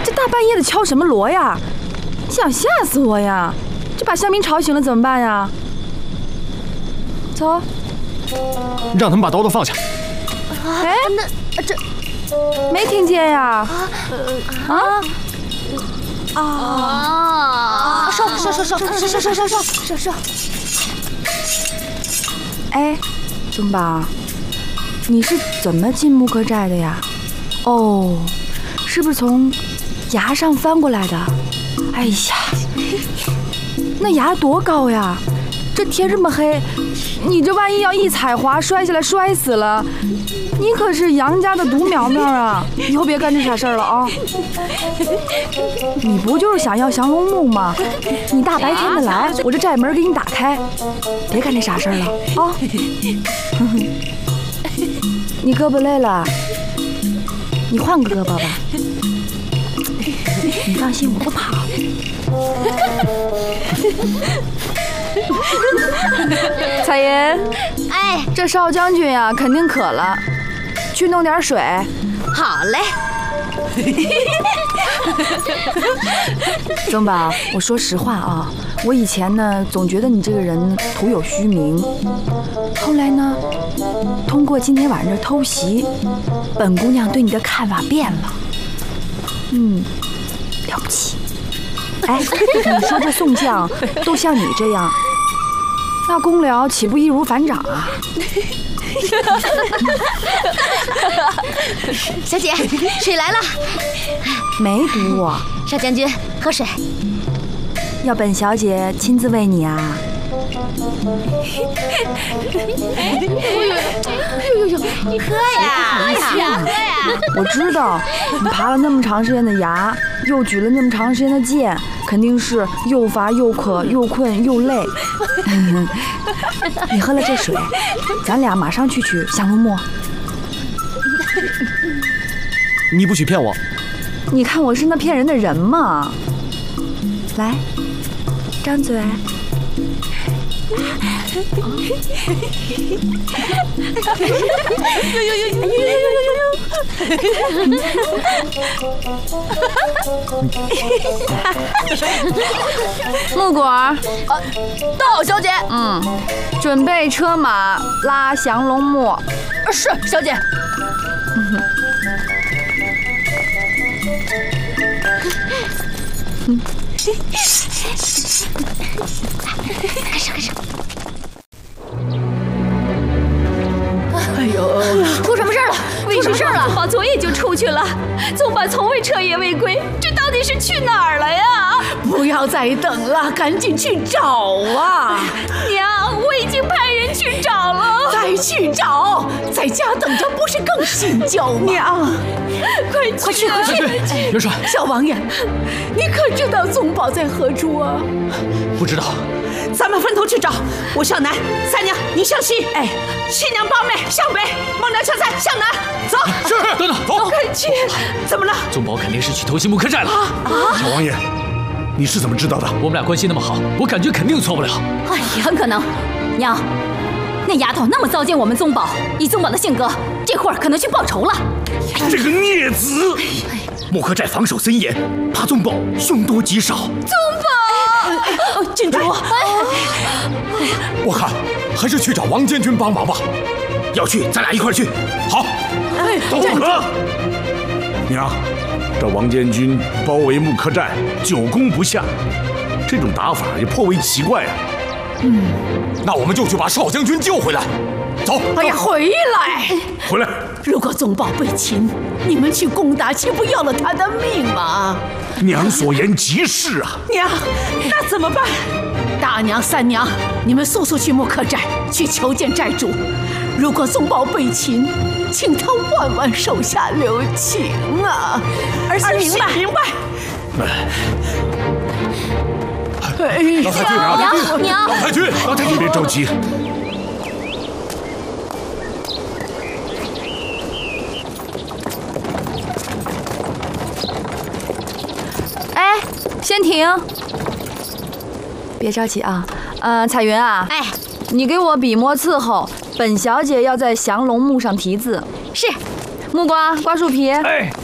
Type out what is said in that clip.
这大半夜的敲什么锣呀？你想吓死我呀？这把乡民吵醒了怎么办呀？走， 让他们把刀都放下。 哎， 那这没听见呀？ 收！ 哎，宗宝，你是怎么进木刻寨的呀？哦，是不是从崖上翻过来的？哎呀，那崖多高呀！这天这么黑，你这万一要一踩滑摔下来摔死了，你可是杨家的独苗苗啊！以后别干这傻事儿了啊！你不就是想要降龙木吗？你大白天的来，我这寨门给你打开，别干这傻事儿了啊！你胳膊累了，你换个胳膊吧。你放心，我不跑。彩云， 哎， 这少将军呀，肯定渴了，去弄点水。 好嘞。 宗宝，我说实话啊，我以前呢总觉得你这个人徒有虚名，后来呢，通过今天晚上这偷袭，本姑娘对你的看法变了。了不起。哎，你说这宋将都像你这样，那公僚岂不易如反掌啊？ 小姐，水来了。 没毒我。 少将军，喝水。 要本小姐亲自喂你啊？ 你喝呀！ 我知道，你爬了那么长时间的崖，又举了那么长时间的剑，肯定是又乏又渴又困又累。你喝了这水，咱俩马上去取降龙木。 你不许骗我！ 你看我是那骗人的人吗？来，张嘴。木果儿， 到，小姐。 准备车马拉降龙木。 是，小姐。开始。 哎呦， 出什么事了？出什么事了？ 宗宝昨夜就出去了，宗宝从未彻夜未归，这到底是去哪儿了呀？ 不要再等了，赶紧去找啊！ 娘，我已经派人去找了。 再去找，在家等着不是更心焦吗？娘， 快去！ 元帅， 小王爷，你可知道宗宝在何处啊？ 不知道。 咱们分头去找。我向南，三娘你向西，哎，七娘八妹向北，孟娘乔三向南。走。 是，等等，走。 快去！怎么了？ 宗宝肯定是去偷袭木刻寨了。 小王爷，你是怎么知道的？ 我们俩关系那么好，我感觉肯定错不了。 哎呀，很可能。娘，那丫头那么糟践我们宗宝，以宗宝的性格，这会儿可能去报仇了。 这个孽子！木刻寨防守森严，怕宗宝凶多吉少。 郡主， 我看还是去找王监军帮忙吧。要去，咱俩一块儿去。好，都不可。娘，这王监军包围木刻寨，久攻不下，这种打法也颇为奇怪啊。那我们就去把少将军救回来。走。 哎呀，回来！ 回来！ 如果宗宝被擒，你们去攻打，岂不要了他的命吗？ 娘所言极是啊。 娘，那怎么办？大娘、三娘，你们速速去木刻寨去求见寨主。如果宗宝被擒，请他万万手下留情啊！儿媳明白。 老太君， 娘， 老太君，别着急。 哎，先停，别着急啊。彩云啊， 哎， 你给我笔墨伺候，本小姐要在降龙木上题字。 是。 木瓜、瓜树皮， 哎，